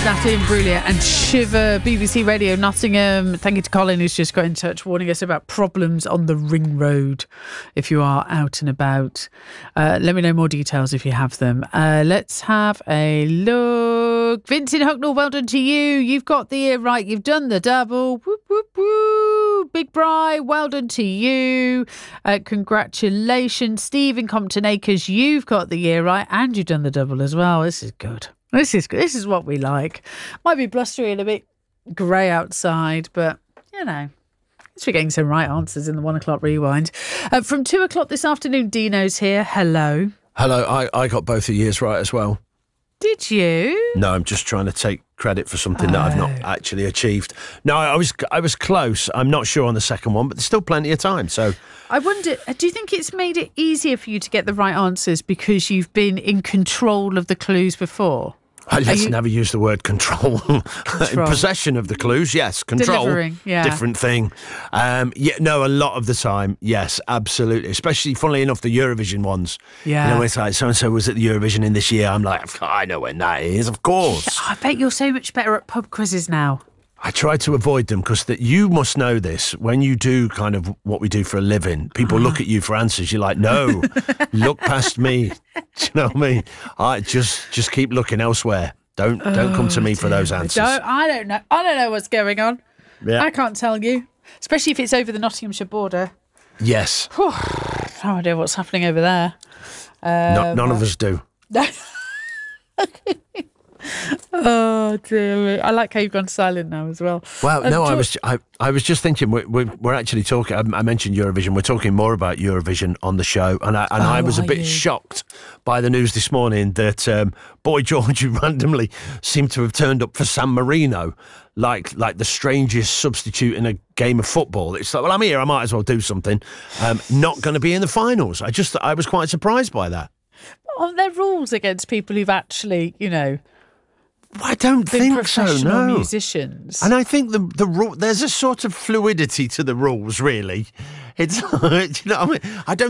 Natalie Imbruglia and Shiver, BBC Radio Nottingham. Thank you to Colin, who's just got in touch warning us about problems on the ring road if you are out and about. Let me know more details if you have them. Let's have a look. Vincent Hucknall, well done to you. You've got the ear right. You've done the double. Whoop, whoop, whoop. Big Bri, well done to you. Congratulations. Steve in Compton Acres, you've got the ear right and you've done the double as well. This is good. This is good. This is what we like. Might be blustery and a bit grey outside, but, you know, at least we're getting some right answers in the 1 o'clock rewind. From 2 o'clock this afternoon, Dino's here. Hello. Hello. I got both the years right as well. Did you? No, I'm just trying to take credit for something that I've not actually achieved. No, I was close. I'm not sure on the second one, but there's still plenty of time. So I wonder, do you think it's made it easier for you to get the right answers because you've been in control of the clues before? Let's never use the word control. In possession of the clues, yes. Control, delivering, yeah. Different thing. A lot of the time, yes, absolutely. Especially, funnily enough, the Eurovision ones. Yeah. You know, it's like, so-and-so was at the Eurovision in this year. I'm like, I know when that is, of course. I bet you're so much better at pub quizzes now. I try to avoid them because you must know this. When you do kind of what we do for a living, people look at you for answers. You're like, no, look past me. Do you know what I mean? I just keep looking elsewhere. Don't come to me for those answers. I don't know. I don't know what's going on. Yeah. I can't tell you, especially if it's over the Nottinghamshire border. Yes. No idea what's happening over there. None of us do. Oh dear me! I like how you've gone silent now as well. Well, no, I was just thinking we're actually talking. I mentioned Eurovision. We're talking more about Eurovision on the show, and I was a bit shocked by the news this morning that Boy George, who randomly seemed to have turned up for San Marino, like the strangest substitute in a game of football. It's like, well, I'm here. I might as well do something. Not going to be in the finals. I was quite surprised by that. Are there rules against people who've actually, you know? I don't think so, no. Musicians. And I think the rule, there's a sort of fluidity to the rules, really. It's, you know what I mean? I don't